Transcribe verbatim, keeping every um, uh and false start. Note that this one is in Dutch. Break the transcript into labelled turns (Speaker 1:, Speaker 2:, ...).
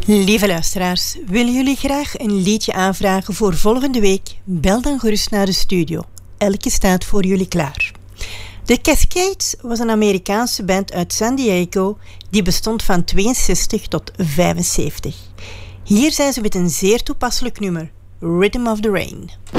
Speaker 1: Lieve luisteraars, willen jullie graag een liedje aanvragen voor volgende week? Bel dan gerust naar de studio. Elke staat voor jullie klaar. De Cascades was een Amerikaanse band uit San Diego die bestond van tweeënzestig tot vijfenzeventig. Hier zijn ze met een zeer toepasselijk nummer, Rhythm of the Rain.